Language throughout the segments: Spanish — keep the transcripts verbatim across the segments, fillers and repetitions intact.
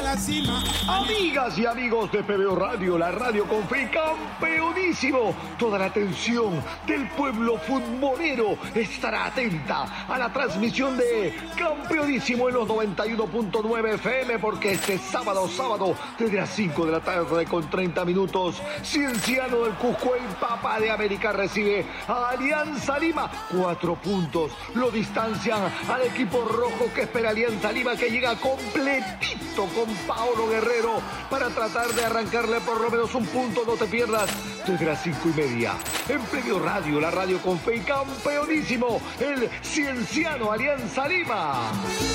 la cima. Amigas y amigos de P B O Radio, la radio con fe, campeonísimo. Toda la atención del pueblo futbolero estará atenta a la transmisión de Campeonísimo en los noventa y uno punto nueve F M, porque este sábado, sábado, desde las cinco de la tarde con treinta minutos, Cienciano del Cusco, el Papa de América, recibe a Alianza Lima. Cuatro puntos lo distancian al equipo rojo que espera Alianza Lima, que llega completito con Paolo Guerrero para tratar de arrancarle por lo menos un punto. No te pierdas desde las cinco y media en P B O Radio, la radio con fe y campeonísimo, el Cienciano Alianza Lima.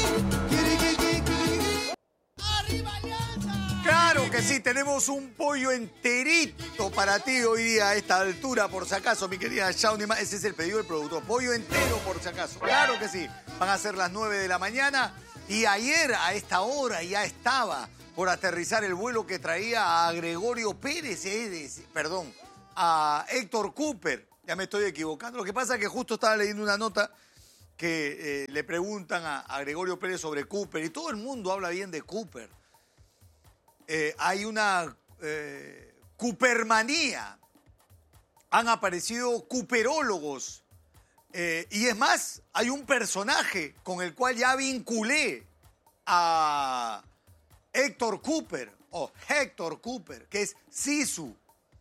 Claro que sí, tenemos un pollo enterito para ti hoy día a esta altura, por si acaso, mi querida Shawnee. Ese es el pedido del productor, pollo entero por si acaso. Claro que sí, van a ser las nueve de la mañana y ayer a esta hora ya estaba por aterrizar el vuelo que traía a Gregorio Pérez, eh, perdón, a Héctor Cooper. Ya me estoy equivocando. Lo que pasa es que justo estaba leyendo una nota que eh, le preguntan a, a Gregorio Pérez sobre Cooper y todo el mundo habla bien de Cooper. Eh, hay una eh, Coopermanía. Han aparecido cooperólogos. Eh, y es más, hay un personaje con el cual ya vinculé a Héctor Cooper, o Héctor Cooper, que es Sisu.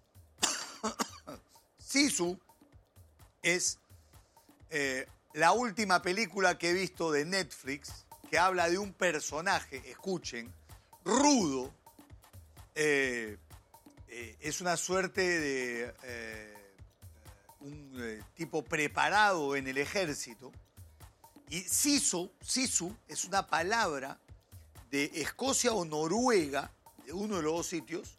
Sisu es eh, la última película que he visto de Netflix, que habla de un personaje, escuchen, rudo. Eh, eh, es una suerte de eh, un eh, tipo preparado en el ejército. Y Sisu, Sisu es una palabra de Escocia o Noruega, de uno de los dos sitios,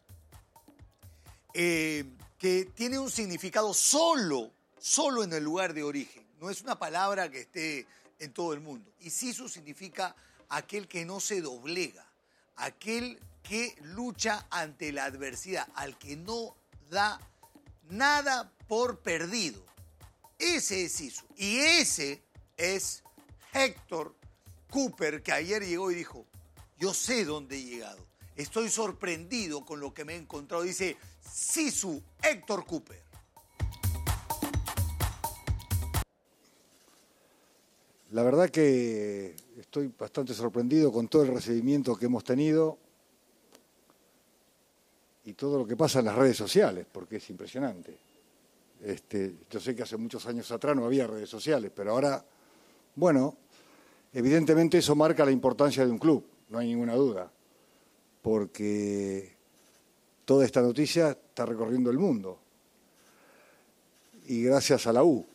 eh, que tiene un significado solo, solo en el lugar de origen. No es una palabra que esté en todo el mundo. Y Sisu significa aquel que no se doblega, aquel que lucha ante la adversidad, al que no da nada por perdido. Ese es Sisu. Y ese es Héctor Cooper, que ayer llegó y dijo: yo sé dónde he llegado. Estoy sorprendido con lo que me he encontrado. Dice Sisu Héctor Cooper. La verdad que estoy bastante sorprendido con todo el recibimiento que hemos tenido y todo lo que pasa en las redes sociales, porque es impresionante. Este, yo sé que hace muchos años atrás no había redes sociales, pero ahora, bueno, evidentemente eso marca la importancia de un club, no hay ninguna duda, porque toda esta noticia está recorriendo el mundo, y gracias a la U.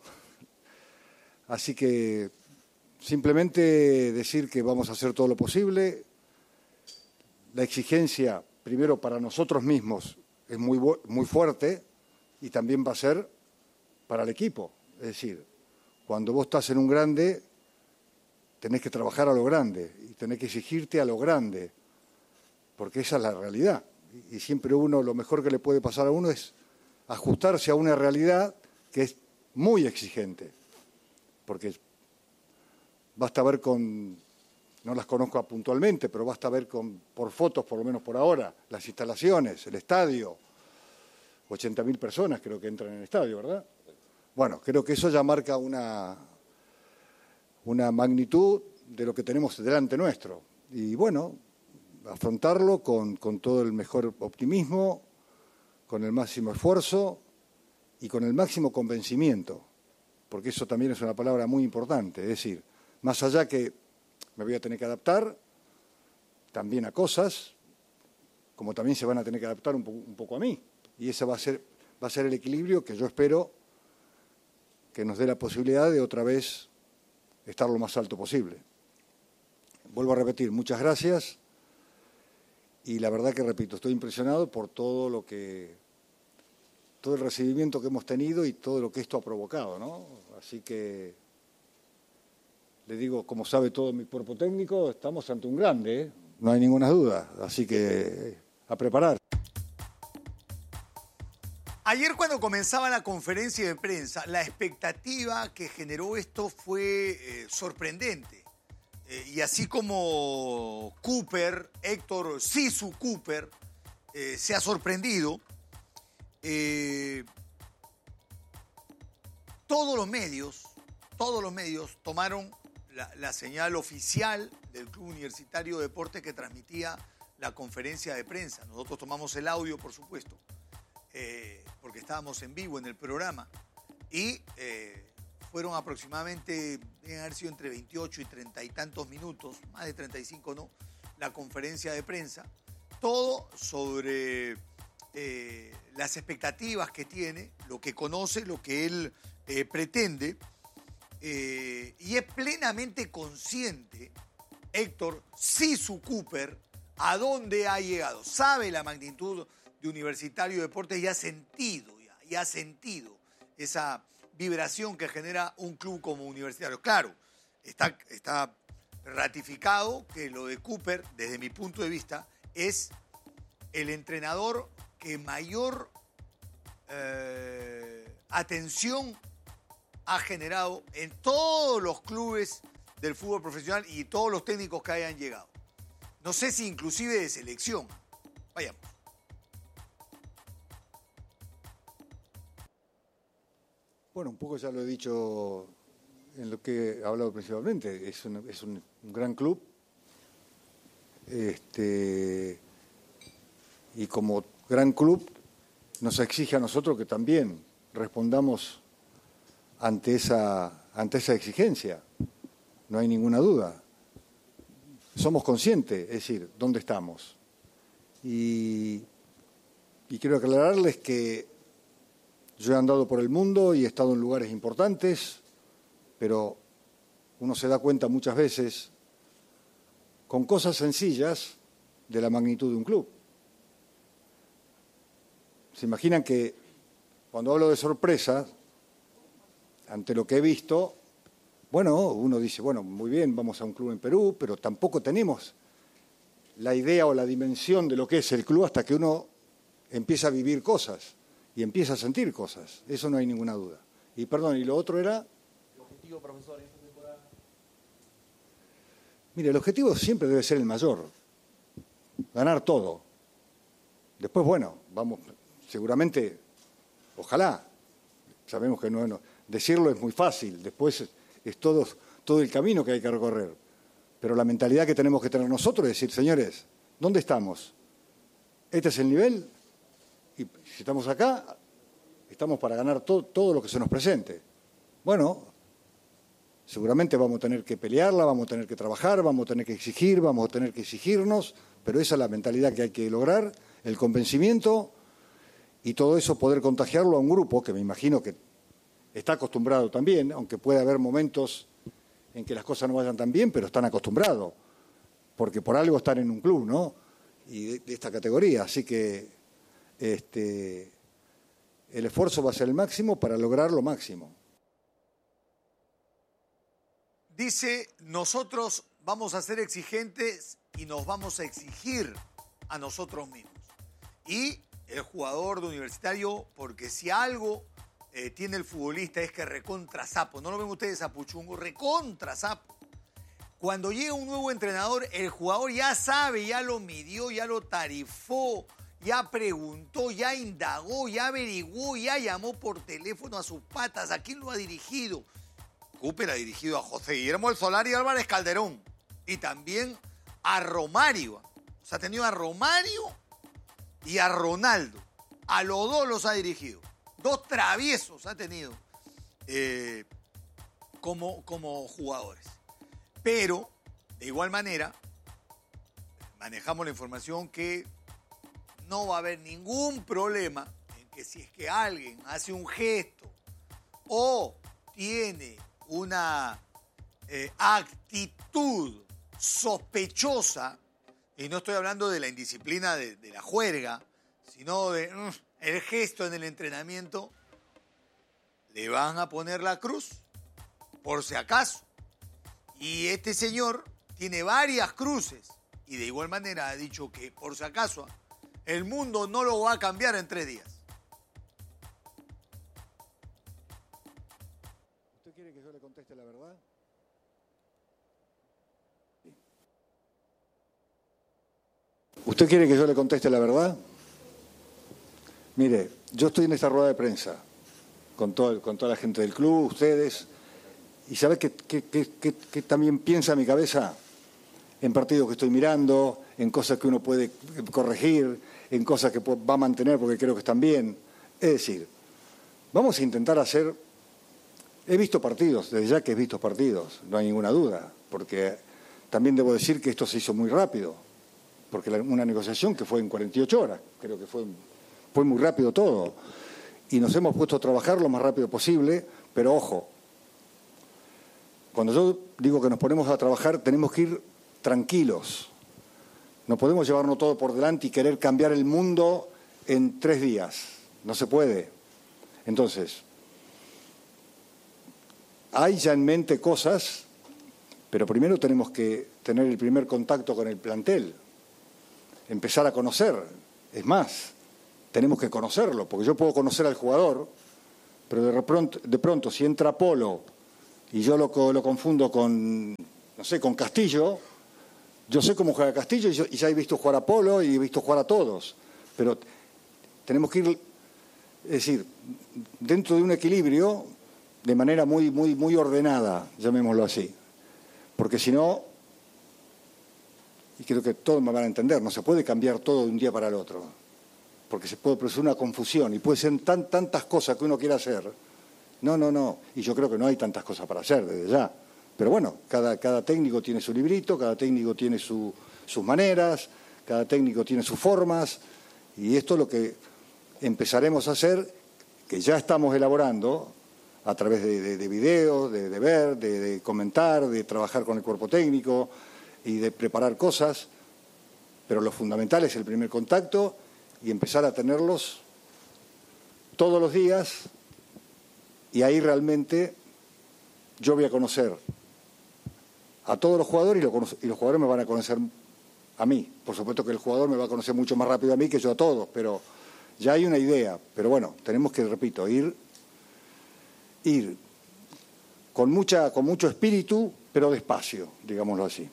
Así que simplemente decir que vamos a hacer todo lo posible. La exigencia, primero para nosotros mismos, es muy, muy fuerte, y también va a ser para el equipo. Es decir, cuando vos estás en un grande, tenés que trabajar a lo grande y tenés que exigirte a lo grande, porque esa es la realidad. Y siempre uno, lo mejor que le puede pasar a uno es ajustarse a una realidad que es muy exigente, porque basta ver con, no las conozco puntualmente, pero basta ver con, por fotos, por lo menos por ahora, las instalaciones, el estadio, ochenta mil personas creo que entran en el estadio, ¿verdad? Bueno, creo que eso ya marca una, una magnitud de lo que tenemos delante nuestro. Y bueno, afrontarlo con, con todo el mejor optimismo, con el máximo esfuerzo y con el máximo convencimiento, porque eso también es una palabra muy importante. Es decir, más allá que me voy a tener que adaptar también a cosas, como también se van a tener que adaptar un, po un poco a mí. Y ese va a ser, va a ser el equilibrio que yo espero que nos dé la posibilidad de otra vez estar lo más alto posible. Vuelvo a repetir, muchas gracias. Y la verdad que, repito, estoy impresionado por todo lo que, todo el recibimiento que hemos tenido y todo lo que esto ha provocado, ¿no? Así que, le digo, como sabe todo mi cuerpo técnico, estamos ante un grande, ¿eh? No hay ninguna duda. Así que, a preparar. Ayer cuando comenzaba la conferencia de prensa, la expectativa que generó esto fue eh, sorprendente. eh, y así como Cooper, Héctor Sisu Cooper, eh, se ha sorprendido, eh, todos los medios, todos los medios tomaron la, la señal oficial del Club Universitario de Deportes que transmitía la conferencia de prensa. Nosotros tomamos el audio, por supuesto, eh, porque estábamos en vivo en el programa, y eh, fueron aproximadamente, deben haber sido entre veintiocho y treinta y tantos minutos, más de treinta y cinco no, la conferencia de prensa, todo sobre eh, las expectativas que tiene, lo que conoce, lo que él eh, pretende, eh, y es plenamente consciente, Héctor Sisu Cooper, a dónde ha llegado. Sabe la magnitud de Universitario de Deportes y ha sentido, ya, y ha sentido esa vibración que genera un club como Universitario. Claro, está, está ratificado que lo de Cooper, desde mi punto de vista, es el entrenador que mayor eh, atención ha generado en todos los clubes del fútbol profesional y todos los técnicos que hayan llegado. No sé si inclusive de selección. Vayamos. Bueno, un poco ya lo he dicho en lo que he hablado principalmente. Es un, es un, un gran club. Este, y como gran club nos exige a nosotros que también respondamos ante esa, ante esa exigencia. No hay ninguna duda. Somos conscientes, es decir, dónde estamos. Y, y quiero aclararles que yo he andado por el mundo y he estado en lugares importantes, pero uno se da cuenta muchas veces con cosas sencillas de la magnitud de un club. Se imaginan que cuando hablo de sorpresa, ante lo que he visto, bueno, uno dice, bueno, muy bien, vamos a un club en Perú, pero tampoco tenemos la idea o la dimensión de lo que es el club hasta que uno empieza a vivir cosas y empieza a sentir cosas. Eso no hay ninguna duda. Y perdón, ¿y lo otro era? ¿El objetivo, profesor, en esta temporada? Mire, el objetivo siempre debe ser el mayor, ganar todo. Después, bueno, vamos, seguramente, ojalá, sabemos que no, no decirlo es muy fácil, después es todo, todo el camino que hay que recorrer. Pero la mentalidad que tenemos que tener nosotros es decir, señores, ¿dónde estamos? Este es el nivel, y si estamos acá, estamos para ganar todo, todo lo que se nos presente. Bueno, seguramente vamos a tener que pelearla, vamos a tener que trabajar, vamos a tener que exigir, vamos a tener que exigirnos, pero esa es la mentalidad que hay que lograr, el convencimiento, y todo eso poder contagiarlo a un grupo que me imagino que está acostumbrado también, aunque puede haber momentos en que las cosas no vayan tan bien, pero están acostumbrados, porque por algo están en un club, ¿no? Y de, de esta categoría, así que este, el esfuerzo va a ser el máximo para lograr lo máximo. Dice, nosotros vamos a ser exigentes y nos vamos a exigir a nosotros mismos. Y el jugador de Universitario, porque si algo eh, tiene el futbolista es que recontra sapo, no lo ven ustedes a Puchungo, recontra sapo. Cuando llega un nuevo entrenador, el jugador ya sabe, ya lo midió, ya lo tarifó, ya preguntó, ya indagó, ya averiguó, ya llamó por teléfono a sus patas, ¿a quién lo ha dirigido? Cooper ha dirigido a José Guillermo del Solar y Álvarez Calderón, y también a Romario. O sea, ha tenido a Romario y a Ronaldo. A los dos los ha dirigido. Dos traviesos ha tenido eh, como, como jugadores. Pero, de igual manera, manejamos la información que no va a haber ningún problema en que si es que alguien hace un gesto o tiene una eh, actitud sospechosa, y no estoy hablando de la indisciplina de, de la juerga, sino de mm, el gesto en el entrenamiento, le van a poner la cruz, por si acaso. Y este señor tiene varias cruces, y de igual manera ha dicho que, por si acaso, el mundo no lo va a cambiar en tres días. ¿Usted quiere que yo le conteste la verdad? ¿Usted quiere que yo le conteste la verdad? Mire, yo estoy en esta rueda de prensa con, todo, con toda la gente del club, ustedes, y ¿sabe qué, qué, qué, qué, qué también piensa mi cabeza? En partidos que estoy mirando, en cosas que uno puede corregir, en cosas que va a mantener porque creo que están bien. Es decir, vamos a intentar hacer... He visto partidos, desde ya que he visto partidos, no hay ninguna duda, porque también debo decir que esto se hizo muy rápido, porque la, una negociación que fue en cuarenta y ocho horas, creo que fue, fue muy rápido todo, y nos hemos puesto a trabajar lo más rápido posible, pero ojo, cuando yo digo que nos ponemos a trabajar tenemos que ir tranquilos, no podemos llevarnos todo por delante y querer cambiar el mundo en tres días, no se puede. Entonces, hay ya en mente cosas, pero primero tenemos que tener el primer contacto con el plantel, empezar a conocer. Es más, tenemos que conocerlo, porque yo puedo conocer al jugador, pero de pronto, de pronto si entra Polo y yo lo, lo confundo con, no sé, con Castillo, yo sé cómo juega Castillo y, yo, y ya he visto jugar a Polo y he visto jugar a todos, pero tenemos que ir, es decir, dentro de un equilibrio, de manera muy, muy, muy ordenada, llamémoslo así. Porque si no, y creo que todos me van a entender, no se puede cambiar todo de un día para el otro. Porque se puede producir una confusión y puede ser tan, tantas cosas que uno quiera hacer. No, no, no. Y yo creo que no hay tantas cosas para hacer desde ya. Pero bueno, cada, cada técnico tiene su librito, cada técnico tiene su, sus maneras, cada técnico tiene sus formas. Y esto es lo que empezaremos a hacer, que ya estamos elaborando, a través de, de, de videos, de, de ver, de, de comentar, de trabajar con el cuerpo técnico y de preparar cosas, pero lo fundamental es el primer contacto y empezar a tenerlos todos los días, y ahí realmente yo voy a conocer a todos los jugadores y, lo, y los jugadores me van a conocer a mí. Por supuesto que el jugador me va a conocer mucho más rápido a mí que yo a todos, pero ya hay una idea. Pero bueno, tenemos que, repito, ir... ir con, mucha, con mucho espíritu, pero despacio, digámoslo así.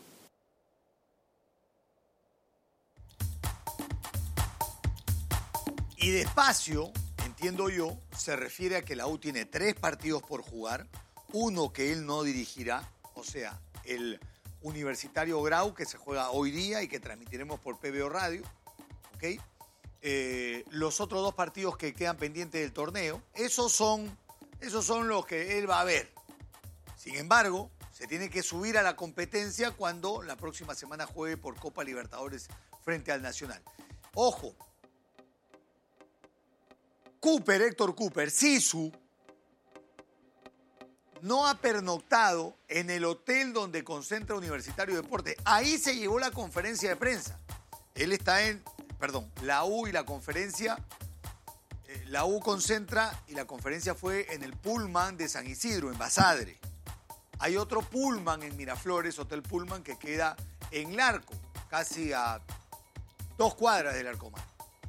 Y despacio, entiendo yo, se refiere a que la U tiene tres partidos por jugar, uno que él no dirigirá, o sea, el Universitario Grau, que se juega hoy día y que transmitiremos por P B O Radio, ¿ok? Eh, los otros dos partidos que quedan pendientes del torneo, esos son... Esos son los que él va a ver. Sin embargo, se tiene que subir a la competencia cuando la próxima semana juegue por Copa Libertadores frente al Nacional. Ojo, Cooper, Héctor Cooper, Sisu, no ha pernoctado en el hotel donde concentra Universitario Deportes. Ahí se llevó la conferencia de prensa. Él está en, perdón, la U y la conferencia... La U concentra y la conferencia fue en el Pullman de San Isidro, en Basadre. Hay otro Pullman en Miraflores, Hotel Pullman, que queda en Larco, casi a dos cuadras del Larcomar.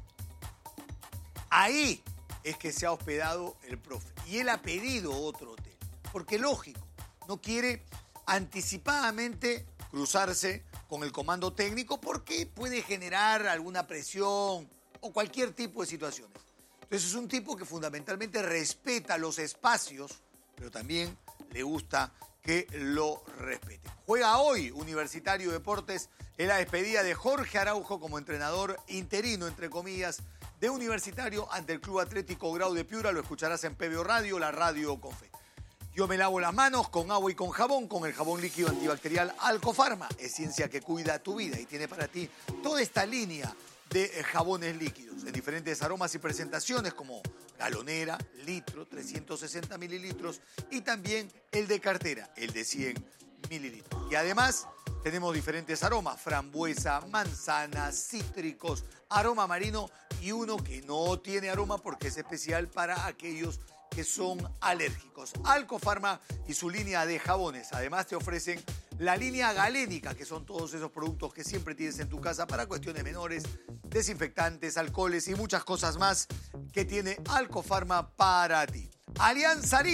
Ahí es que se ha hospedado el profe. Y él ha pedido otro hotel. Porque lógico, no quiere anticipadamente cruzarse con el comando técnico porque puede generar alguna presión o cualquier tipo de situaciones. Entonces es un tipo que fundamentalmente respeta los espacios, pero también le gusta que lo respeten. Juega hoy Universitario Deportes en la despedida de Jorge Araujo como entrenador interino, entre comillas, de Universitario ante el Club Atlético Grau de Piura. Lo escucharás en P B O Radio, la radio con fe. Yo me lavo las manos con agua y con jabón, con el jabón líquido antibacterial Alcofarma. Es ciencia que cuida tu vida y tiene para ti toda esta línea de jabones líquidos en diferentes aromas y presentaciones como galonera, litro, trescientos sesenta mililitros y también el de cartera, el de cien mililitros. Y además tenemos diferentes aromas, frambuesa, manzana, cítricos, aroma marino y uno que no tiene aroma porque es especial para aquellos que son alérgicos. Alcofarma y su línea de jabones. Además te ofrecen la línea galénica, que son todos esos productos que siempre tienes en tu casa para cuestiones menores, desinfectantes, alcoholes y muchas cosas más que tiene Alcofarma para ti. Alianza Lima,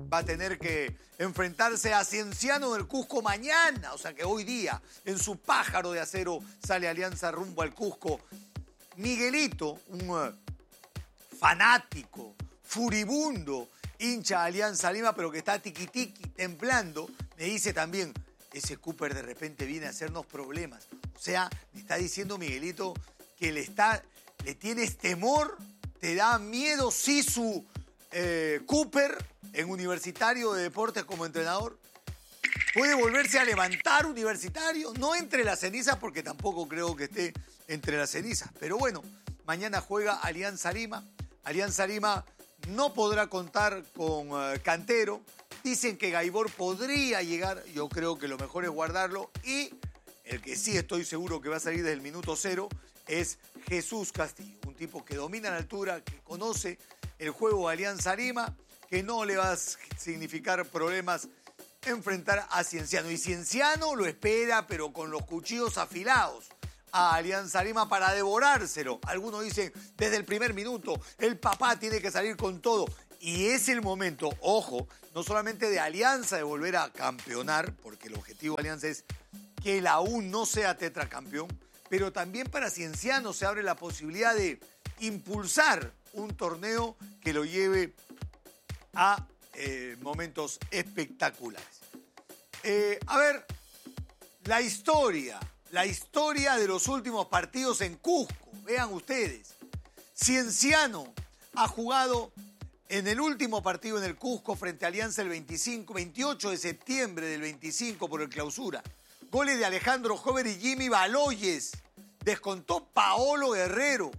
va a tener que enfrentarse a Cienciano del Cusco mañana. O sea que hoy día, en su pájaro de acero, sale Alianza rumbo al Cusco. Miguelito, un uh, fanático, furibundo, hincha Alianza Lima, pero que está tiqui-tiqui, temblando, me dice también, ese Cooper de repente viene a hacernos problemas. O sea, me está diciendo Miguelito que le, está, le tienes temor, te da miedo si su eh, Cooper en Universitario de Deportes como entrenador puede volverse a levantar Universitario, no entre las cenizas porque tampoco creo que esté entre las cenizas. Pero bueno, mañana juega Alianza Lima. Alianza Lima no podrá contar con uh, Cantero. Dicen que Gaibor podría llegar, yo creo que lo mejor es guardarlo. Y el que sí estoy seguro que va a salir desde el minuto cero es Jesús Castillo, un tipo que domina la altura, que conoce el juego de Alianza Lima, que no le va a significar problemas enfrentar a Cienciano. Y Cienciano lo espera, pero con los cuchillos afilados, a Alianza Lima para devorárselo. Algunos dicen, desde el primer minuto, el papá tiene que salir con todo. Y es el momento, ojo, no solamente de Alianza de volver a campeonar, porque el objetivo de Alianza es que la U no sea tetracampeón, pero también para Cienciano se abre la posibilidad de impulsar un torneo que lo lleve a eh, momentos espectaculares. Eh, a ver, la historia, la historia de los últimos partidos en Cusco. Vean ustedes, Cienciano ha jugado en el último partido en el Cusco frente a Alianza el veinticinco, veintiocho de septiembre del veinticinco por el clausura. Goles de Alejandro Jover y Jimmy Baloyes. Descontó Paolo Guerrero.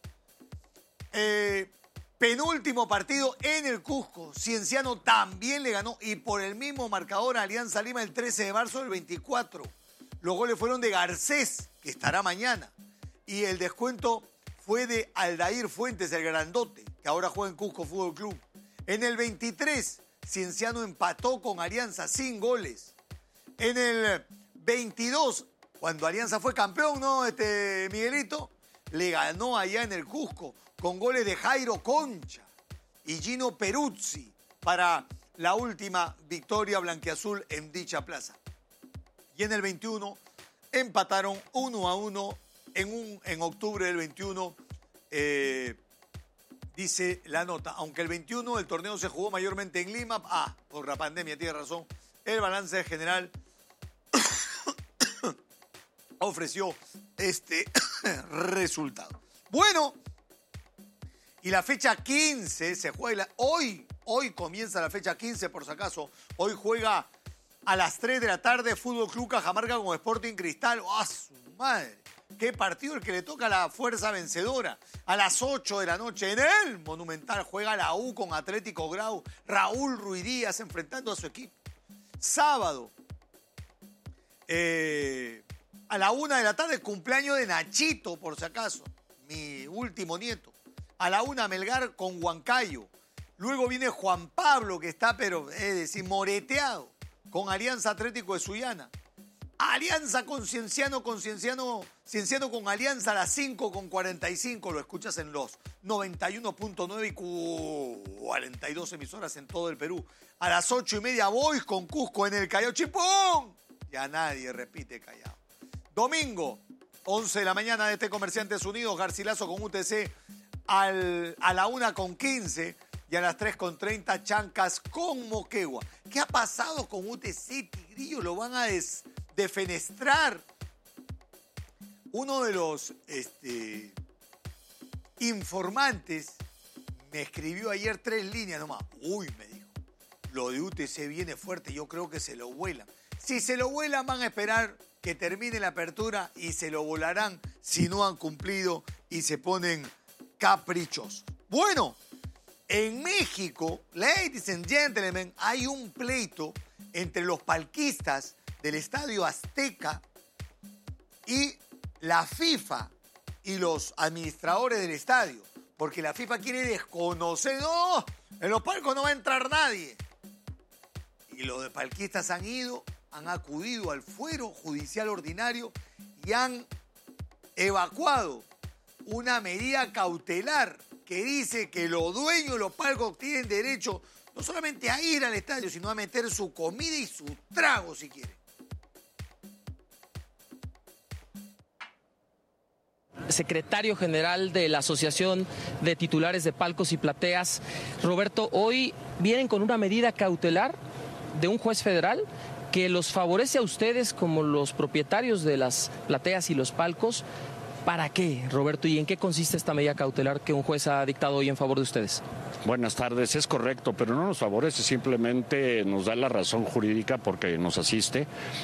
Eh, penúltimo partido en el Cusco. Cienciano también le ganó y por el mismo marcador a Alianza Lima el trece de marzo del veinticuatro. Los goles fueron de Garcés, que estará mañana. Y el descuento fue de Aldair Fuentes, el grandote, que ahora juega en Cusco Fútbol Club. En el veintitrés, Cienciano empató con Alianza sin goles. En el veintidós, cuando Alianza fue campeón, ¿no, este Miguelito? Le ganó allá en el Cusco con goles de Jairo Concha y Gino Peruzzi para la última victoria blanquiazul en dicha plaza. Y en el veintiuno empataron uno a uno en, un, en octubre del veintiuno, eh, dice la nota. Aunque el veintiuno el torneo se jugó mayormente en Lima, ah, por la pandemia, tiene razón, el balance general ofreció este resultado. Bueno, y la fecha quince se juega, hoy, hoy comienza la fecha quince por si acaso, hoy juega a las tres de la tarde Fútbol Club Cajamarca con Sporting Cristal. ¡Ah, su madre! ¡Qué partido el que le toca a la fuerza vencedora! A las ocho de la noche en el Monumental juega la U con Atlético Grau. Raúl Ruiz Díaz enfrentando a su equipo. Sábado, eh, a la una de la tarde, cumpleaños de Nachito, por si acaso, mi último nieto. A la una, Melgar con Huancayo. Luego viene Juan Pablo, que está, pero, es decir, moreteado, con Alianza Atlético de Sullana. Alianza con Cienciano, con Cienciano, Cienciano con Alianza a las cinco con cuarenta y cinco. Lo escuchas en los noventa y uno punto nueve y cuarenta y dos emisoras en todo el Perú. A las ocho y media, Boys con Cusco en el Callao. ¡Chipón! Ya nadie repite Callao. Domingo, once de la mañana de este Comerciantes Unidos, Garcilaso con U T C al, a la una con quince y a las tres con treinta, Chancas con Moquegua. ¿Qué ha pasado con U T C, Tigrillo? Lo van a des, defenestrar. Uno de los este, informantes me escribió ayer tres líneas nomás. Uy, me dijo, lo de U T C viene fuerte, yo creo que se lo vuelan. Si se lo vuelan, van a esperar que termine la apertura y se lo volarán si no han cumplido y se ponen caprichosos. Bueno, en México, ladies and gentlemen, hay un pleito entre los palquistas del Estadio Azteca y la FIFA y los administradores del estadio, porque la FIFA quiere desconocer, no, en los palcos no va a entrar nadie. Y los de palquistas han ido, han acudido al fuero judicial ordinario y han evacuado una medida cautelar que dice que los dueños de los palcos tienen derecho no no solamente a ir al estadio, sino a meter su comida y su trago si quiere. Secretario general de la Asociación de Titulares de Palcos y Plateas. Roberto, hoy vienen con una medida cautelar de un juez federal que los favorece a ustedes como los propietarios de las plateas y los palcos. ¿Para qué, Roberto? ¿Y en qué consiste esta medida cautelar que un juez ha dictado hoy en favor de ustedes? Buenas tardes, es correcto, pero no nos favorece, simplemente nos da la razón jurídica porque nos asiste.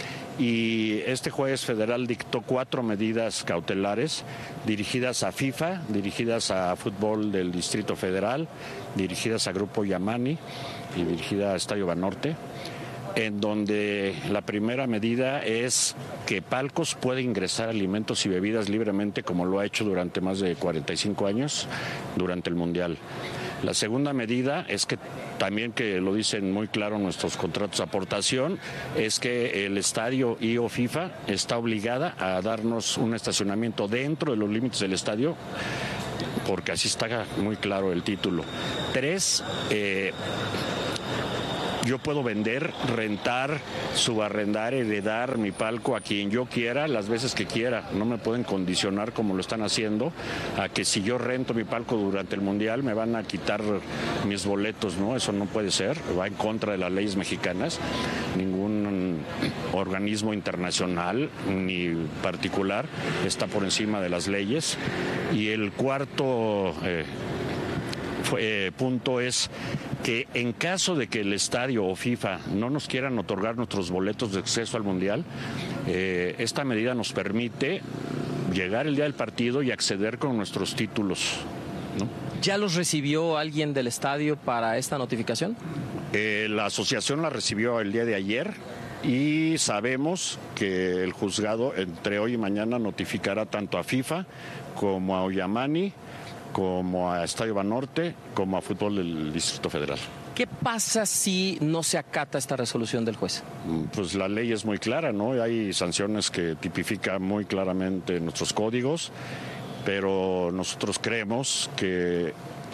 Y este juez federal dictó cuatro medidas cautelares dirigidas a FIFA, dirigidas a Fútbol del Distrito Federal, dirigidas a Grupo Yamani y dirigida a Estadio Banorte, en donde la primera medida es que Palcos puede ingresar alimentos y bebidas libremente, como lo ha hecho durante más de cuarenta y cinco años durante el Mundial. La segunda medida es que también, que lo dicen muy claro nuestros contratos de aportación, es que el estadio y o FIFA está obligada a darnos un estacionamiento dentro de los límites del estadio, porque así está muy claro el título. Tres, eh, yo puedo vender, rentar, subarrendar, heredar mi palco a quien yo quiera, las veces que quiera. No me pueden condicionar, como lo están haciendo, a que si yo rento mi palco durante el Mundial me van a quitar mis boletos, ¿no? Eso no puede ser, va en contra de las leyes mexicanas. Ningún organismo internacional ni particular está por encima de las leyes. Y el cuarto eh, fue, eh, punto es que en caso de que el estadio o FIFA no nos quieran otorgar nuestros boletos de acceso al Mundial, eh, esta medida nos permite llegar el día del partido y acceder con nuestros títulos, ¿no? ¿Ya los recibió alguien del estadio para esta notificación? Eh, la asociación la recibió el día de ayer y sabemos que el juzgado entre hoy y mañana notificará tanto a FIFA como a Oyamani, como a Estadio Banorte, como a Fútbol del Distrito Federal. ¿Qué pasa si no se acata esta resolución del juez? Pues la ley es muy clara, ¿no? Hay sanciones que tipifican muy claramente nuestros códigos, pero nosotros creemos que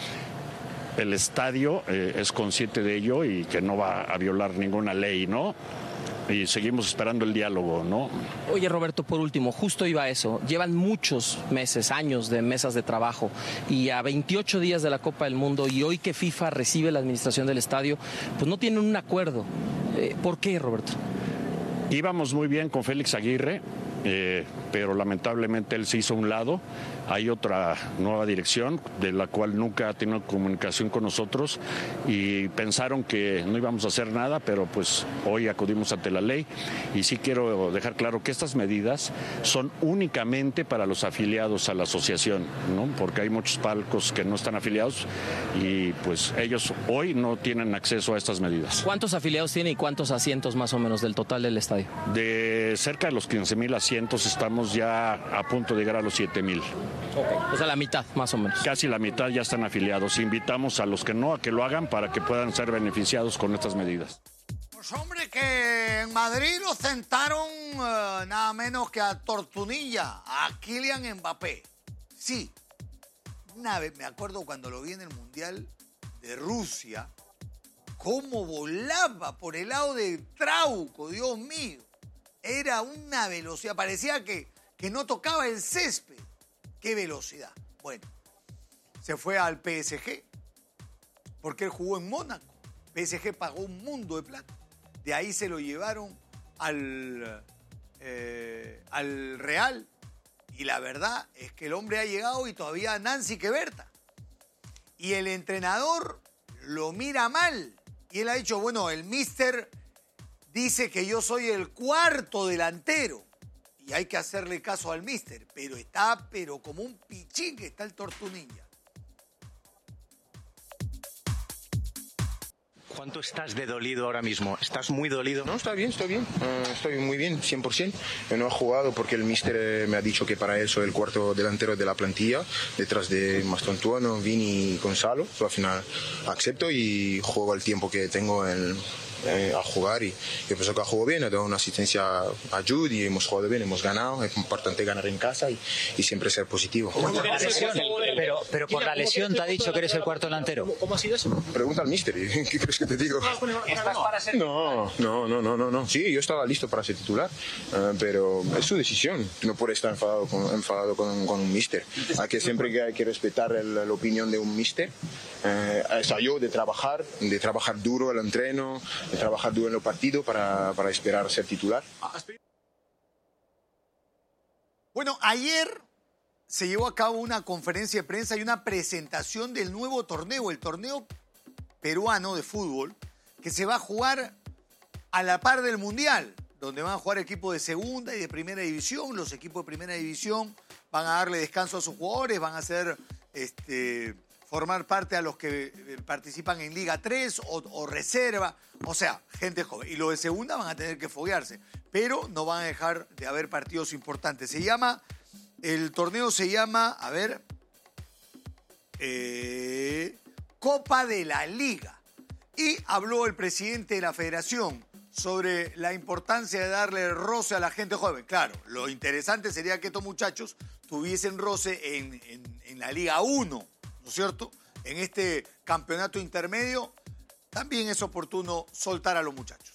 el estadio eh, es consciente de ello y que no va a violar ninguna ley, ¿no? Y seguimos esperando el diálogo, ¿no? Oye, Roberto, por último, justo iba a eso. Llevan muchos meses, años de mesas de trabajo y a veintiocho días de la Copa del Mundo, y hoy que FIFA recibe la administración del estadio, pues no tienen un acuerdo. Eh, ¿Por qué, Roberto? Íbamos muy bien con Félix Aguirre, eh, pero lamentablemente él se hizo a un lado. Hay otra nueva dirección de la cual nunca ha tenido comunicación con nosotros y pensaron que no íbamos a hacer nada, pero pues hoy acudimos ante la ley. Y sí quiero dejar claro que estas medidas son únicamente para los afiliados a la asociación, ¿no? Porque hay muchos palcos que no están afiliados y pues ellos hoy no tienen acceso a estas medidas. ¿Cuántos afiliados tiene y cuántos asientos más o menos del total del estadio? De cerca de los quince mil asientos estamos ya a punto de llegar a los siete mil. Okay. O sea, la mitad, más o menos. Casi la mitad ya están afiliados. Invitamos a los que no a que lo hagan para que puedan ser beneficiados con estas medidas. Pues hombre, que en Madrid lo sentaron uh, nada menos que a Tortunilla, a Kylian Mbappé. Sí, una vez me acuerdo cuando lo vi en el Mundial de Rusia, cómo volaba por el lado de Trauco, Dios mío. Era una velocidad, parecía que, que no tocaba el césped. ¡Qué velocidad! Bueno, se fue al P S G, porque él jugó en Mónaco. P S G pagó un mundo de plata. De ahí se lo llevaron al, eh, al Real. Y la verdad es que el hombre ha llegado y todavía Nancy que Berta. Y el entrenador lo mira mal. Y él ha dicho, bueno, el míster dice que yo soy el cuarto delantero. Y hay que hacerle caso al míster, pero está, pero como un pichín que está el Tortunilla. ¿Cuánto estás de dolido ahora mismo? ¿Estás muy dolido? No, está bien, estoy bien. Uh, estoy muy bien, cien por ciento. Yo no he jugado porque el míster eh, me ha dicho que para él soy el cuarto delantero de la plantilla, detrás de Mastantuono, Vini y Gonzalo. So, al final acepto y juego el tiempo que tengo en, eh, a jugar y yo pienso que ha jugado bien, ha dado una asistencia a Jude y hemos jugado bien, hemos ganado, es importante ganar en casa y, y siempre ser positivo. Pero, pero por la lesión te ha dicho que eres el cuarto delantero. ¿Cómo ha sido eso? Pregunta al míster, ¿qué crees que te digo? ¿Estás para ser No, no, no, no, no, no. Sí, yo estaba listo para ser titular, uh, pero es su decisión. No puede estar enfadado con, enfadado con, con un míster. Hay que siempre que hay que respetar el, la opinión de un míster. Eh, eso yo de trabajar, de trabajar duro el entreno, de trabajar duro en el partido para, para esperar ser titular. Bueno, ayer se llevó a cabo una conferencia de prensa y una presentación del nuevo torneo, el torneo peruano de fútbol, que se va a jugar a la par del Mundial, donde van a jugar equipos de segunda y de primera división. Los equipos de primera división van a darle descanso a sus jugadores, van a hacer este, formar parte a los que participan en Liga tres o, o reserva, o sea, gente joven. Y los de segunda van a tener que foguearse, pero no van a dejar de haber partidos importantes. Se llama, el torneo se llama, a ver, eh, Copa de la Liga. Y habló el presidente de la federación sobre la importancia de darle roce a la gente joven. Claro, lo interesante sería que estos muchachos tuviesen roce en, en, en la Liga uno, ¿no es cierto? En este campeonato intermedio también es oportuno soltar a los muchachos.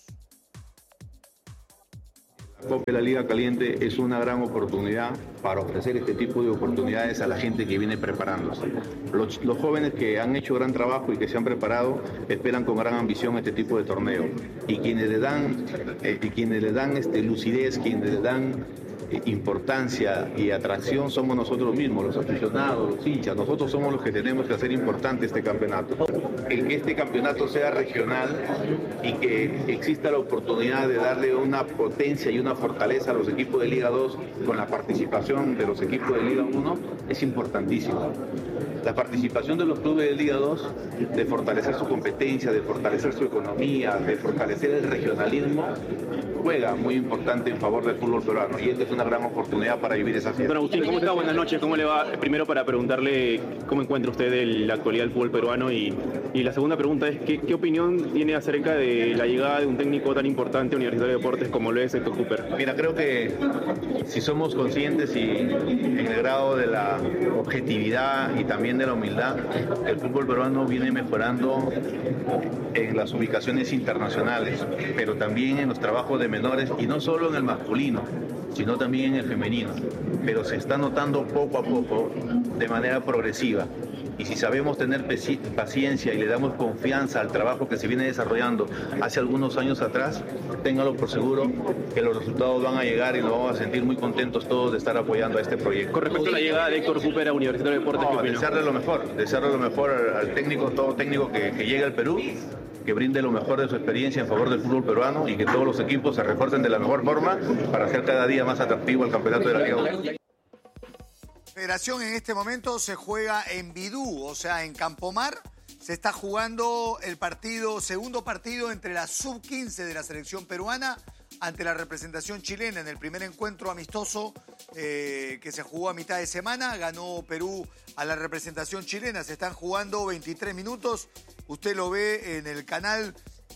La Copa de la Liga Caliente es una gran oportunidad para ofrecer este tipo de oportunidades a la gente que viene preparándose. Los, los jóvenes que han hecho gran trabajo y que se han preparado esperan con gran ambición este tipo de torneo. Y quienes le dan, eh, y quienes le dan este, lucidez, quienes le dan eh, importancia y atracción somos nosotros mismos, los aficionados, los hinchas. Nosotros somos los que tenemos que hacer importante este campeonato. El que este campeonato sea regional y que exista la oportunidad de darle una potencia y una fortaleza a los equipos de Liga dos con la participación de los equipos de Liga uno es importantísimo. La participación de los clubes de Liga dos, de fortalecer su competencia, de fortalecer su economía, de fortalecer el regionalismo, juega muy importante en favor del fútbol peruano y esta es una gran oportunidad para vivir esa fiesta. Don Agustín, ¿cómo está? Buenas noches, ¿cómo le va? Primero para preguntarle cómo encuentra usted el, la actualidad del fútbol peruano y, y la segunda pregunta es ¿qué, qué opinión tiene acerca de la llegada de un técnico tan importante a Universitario de Deportes como lo es Héctor Cooper? Mira, creo que si somos conscientes y en el grado de la objetividad y también de la humildad, el fútbol peruano viene mejorando en las ubicaciones internacionales, pero también en los trabajos de menores y no solo en el masculino, sino también en el femenino. Pero se está notando poco a poco, de manera progresiva. Y si sabemos tener paciencia y le damos confianza al trabajo que se viene desarrollando hace algunos años atrás, téngalo por seguro que los resultados van a llegar y nos vamos a sentir muy contentos todos de estar apoyando a este proyecto. Con respecto a la llegada de Héctor Cooper a Universitario de Deportes, no, desearle lo mejor, desearle lo mejor al técnico, todo técnico que, que llegue al Perú, que brinde lo mejor de su experiencia en favor del fútbol peruano y que todos los equipos se refuercen de la mejor forma para hacer cada día más atractivo el campeonato de la Liga uno. Federación en este momento se juega en Bidú, o sea, en Campomar. Se está jugando el partido, segundo partido entre la sub quince de la selección peruana ante la representación chilena. En el primer encuentro amistoso eh, que se jugó a mitad de semana, ganó Perú a la representación chilena. Se están jugando veintitrés minutos. Usted lo ve en el canal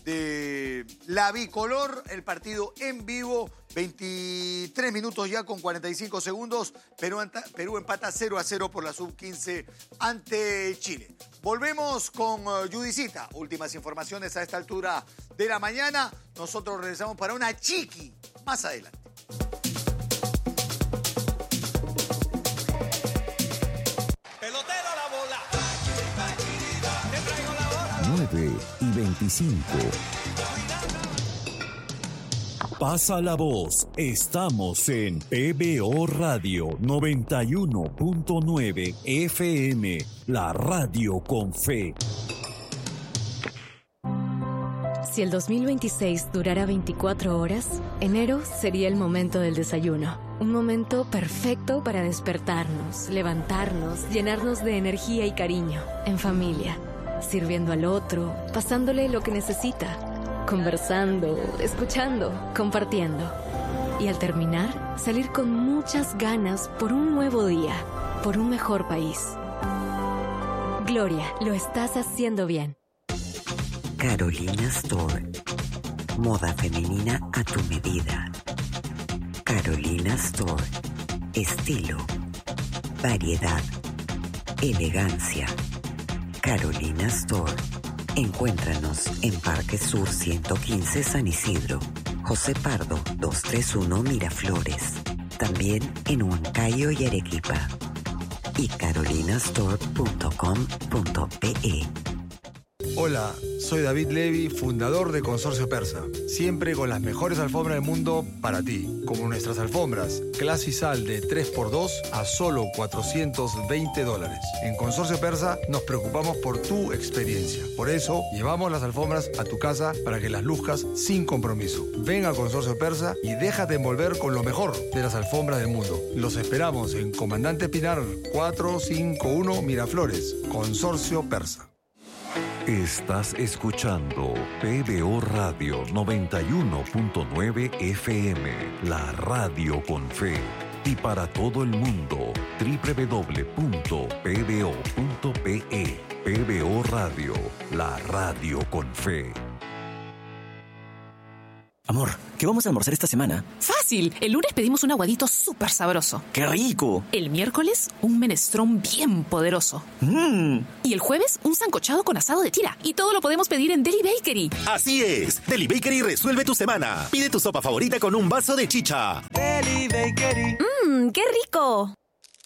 de La Bicolor, el partido en vivo, veintitrés minutos ya con cuarenta y cinco segundos. Perú, Perú empata cero a cero por la sub quince ante Chile. Volvemos con uh, Judicita. Últimas informaciones a esta altura de la mañana. Nosotros regresamos para una chiqui más adelante. Pelotero a la bola. Te traigo la bola. nueve y veinticinco. Pasa la voz. Estamos en P B O Radio noventa y uno punto nueve F M, la radio con fe. Si el dos mil veintiséis durara veinticuatro horas, enero sería el momento del desayuno. Un momento perfecto para despertarnos, levantarnos, llenarnos de energía y cariño, en familia, sirviendo al otro, pasándole lo que necesita. Conversando, escuchando, compartiendo. Y al terminar, salir con muchas ganas por un nuevo día, por un mejor país. Gloria, lo estás haciendo bien. Carolina Store. Moda femenina a tu medida. Carolina Store. Estilo. Variedad. Elegancia. Carolina Store. Encuéntranos en Parque Sur ciento quince San Isidro. José Pardo doscientos treinta y uno Miraflores. También en Huancayo y Arequipa. Y carolinastore punto com punto pe. Hola, soy David Levy, fundador de Consorcio Persa. Siempre con las mejores alfombras del mundo para ti. Como nuestras alfombras, Clasisal de tres por dos a solo cuatrocientos veinte dólares. En Consorcio Persa nos preocupamos por tu experiencia. Por eso, llevamos las alfombras a tu casa para que las luzcas sin compromiso. Ven a Consorcio Persa y déjate envolver con lo mejor de las alfombras del mundo. Los esperamos en Comandante Pinar cuatrocientos cincuenta y uno Miraflores. Consorcio Persa. Estás escuchando P B O Radio noventa y uno punto nueve F M, la radio con fe. Y para todo el mundo, doble u doble u doble u punto p b o punto p e. P B O Radio, la radio con fe. Amor, ¿qué vamos a almorzar esta semana? ¡Fácil! El lunes pedimos un aguadito súper sabroso. ¡Qué rico! El miércoles, un menestrón bien poderoso. ¡Mmm! Y el jueves, un sancochado con asado de tira. Y todo lo podemos pedir en Deli Bakery. Así es. Deli Bakery resuelve tu semana. Pide tu sopa favorita con un vaso de chicha. Deli Bakery. ¡Mmm! ¡Qué rico!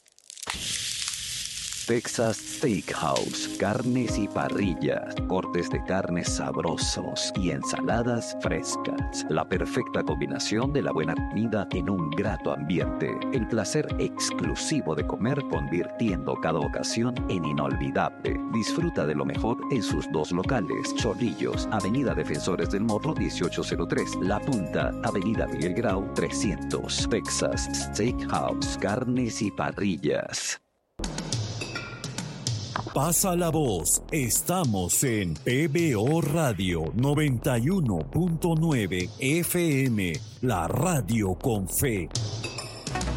Texas Steakhouse, carnes y parrillas, cortes de carnes sabrosos y ensaladas frescas. La perfecta combinación de la buena comida en un grato ambiente. El placer exclusivo de comer convirtiendo cada ocasión en inolvidable. Disfruta de lo mejor en sus dos locales. Chorrillos, Avenida Defensores del Morro dieciocho cero tres. La Punta, Avenida Miguel Grau trescientos. Texas Steakhouse, carnes y parrillas. Pasa la voz. Estamos en P B O Radio noventa y uno punto nueve F M, la radio con fe.